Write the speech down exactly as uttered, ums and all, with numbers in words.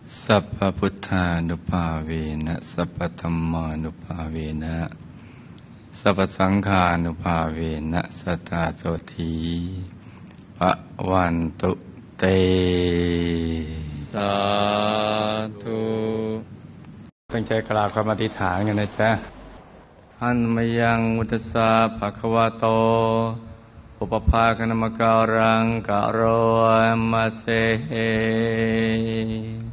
สัพพพุทธานุภาเวนะสัพพธัมมานุภาเวนะสัพพสังฆานุภาเวนะสัทธาโสธีภวันตุเตสาธุตั้งใจกราบคำอธิษฐานกันนะจ๊ะหันมายังมุตสาภควะโตอุปภาคณมการังกะโรมะเส